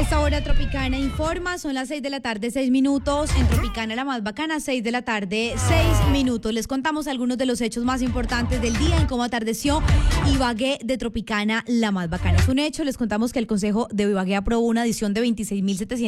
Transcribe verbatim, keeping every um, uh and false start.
esta hora Tropicana informa, son las seis de la tarde, seis minutos. En Tropicana la más bacana, seis de la tarde, seis minutos. Les contamos algunos de los hechos más importantes del día, en cómo atardeció Ibagué de Tropicana la más bacana. Es un hecho, les contamos que el Consejo de Ibagué aprobó una adición de veintiséis mil setecientos